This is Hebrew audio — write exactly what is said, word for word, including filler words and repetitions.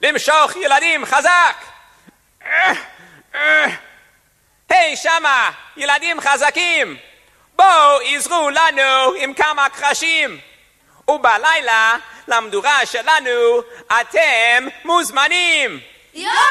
למשוך ילדים חזק. היי שמה, ילדים חזקים, בואו עזרו לנו עם כמה קרשים. ובלילה למדורה שלנו אתם מוזמנים.